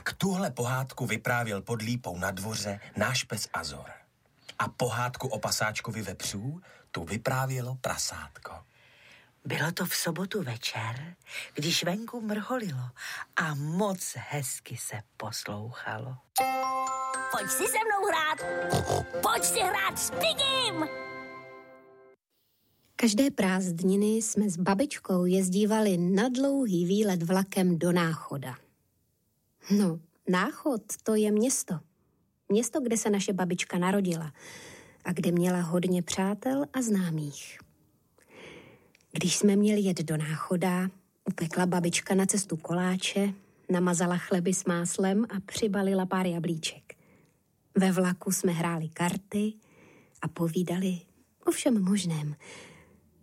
Tak tuhle pohádku vyprávěl pod lípou na dvoře náš pes Azor. A pohádku o pasáčkovi vepřů tu vyprávělo prasátko. Bylo to v sobotu večer, když venku mrholilo a moc hezky se poslouchalo. Pojď si se mnou hrát. Pojď si hrát s Pigim. Každé prázdniny jsme s babičkou jezdívali na dlouhý výlet vlakem do Náchoda. No, Náchod, to je město. Město, kde se naše babička narodila a kde měla hodně přátel a známých. Když jsme měli jet do Náchoda, upekla babička na cestu koláče, namazala chleby s máslem a přibalila pár jablíček. Ve vlaku jsme hráli karty a povídali o všem možném.